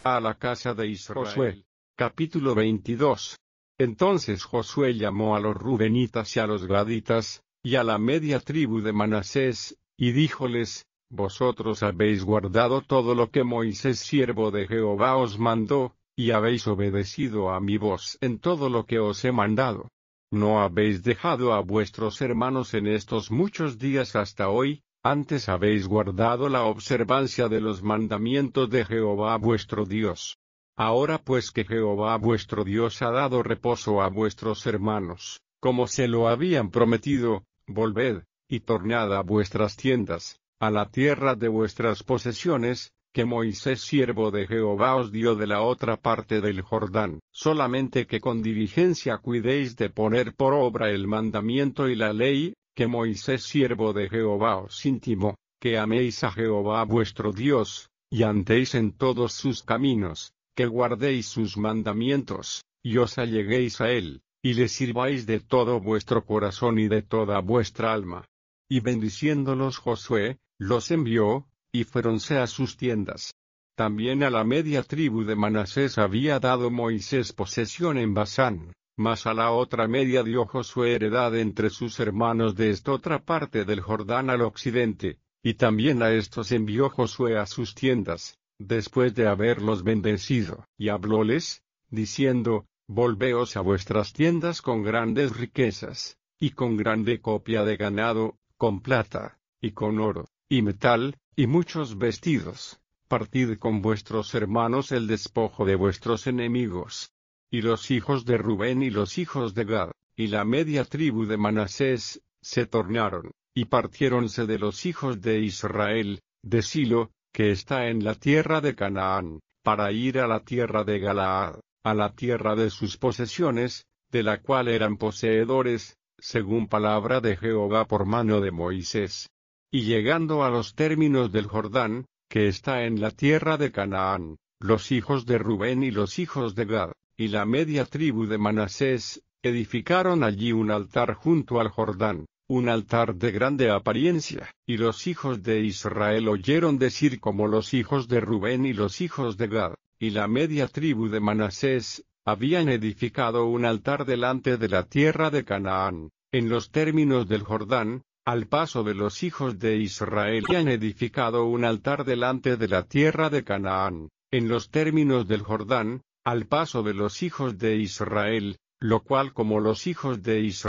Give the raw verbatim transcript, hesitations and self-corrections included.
a la casa de Israel. Josué, capítulo veintidós. Entonces Josué llamó a los rubenitas y a los gaditas, y a la media tribu de Manasés, y díjoles: Vosotros habéis guardado todo lo que Moisés siervo de Jehová os mandó, y habéis obedecido a mi voz en todo lo que os he mandado. No habéis dejado a vuestros hermanos en estos muchos días hasta hoy, antes habéis guardado la observancia de los mandamientos de Jehová vuestro Dios. Ahora pues que Jehová vuestro Dios ha dado reposo a vuestros hermanos, como se lo habían prometido, volved, y tornad a vuestras tiendas, a la tierra de vuestras posesiones, que Moisés siervo de Jehová os dio de la otra parte del Jordán. Solamente que con diligencia cuidéis de poner por obra el mandamiento y la ley, que Moisés siervo de Jehová os intimó, que améis a Jehová vuestro Dios, y andéis en todos sus caminos, que guardéis sus mandamientos, y os alleguéis a él, y le sirváis de todo vuestro corazón y de toda vuestra alma. Y bendiciéndolos Josué, los envió, y fuéronse a sus tiendas. También a la media tribu de Manasés había dado Moisés posesión en Basán, mas a la otra media dio Josué heredad entre sus hermanos de esta otra parte del Jordán al occidente, y también a estos envió Josué a sus tiendas, después de haberlos bendecido. Y hablóles, diciendo: Volveos a vuestras tiendas con grandes riquezas, y con grande copia de ganado, con plata, y con oro, y metal, y muchos vestidos. Partid con vuestros hermanos el despojo de vuestros enemigos. Y los hijos de Rubén y los hijos de Gad, y la media tribu de Manasés, se tornaron, y partiéronse de los hijos de Israel, de Silo, que está en la tierra de Canaán, para ir a la tierra de Galaad, a la tierra de sus posesiones, de la cual eran poseedores, según palabra de Jehová por mano de Moisés. Y llegando a los términos del Jordán, que está en la tierra de Canaán, los hijos de Rubén y los hijos de Gad, y la media tribu de Manasés, edificaron allí un altar junto al Jordán, un altar de grande apariencia. Y los hijos de Israel oyeron decir como los hijos de Rubén y los hijos de Gad, y la media tribu de Manasés, habían edificado un altar delante de la tierra de Canaán, en los términos del Jordán, al paso de los hijos de Israel. Habían edificado un altar delante de la tierra de Canaán, en los términos del Jordán, al paso de los hijos de Israel, lo cual como los hijos de Israel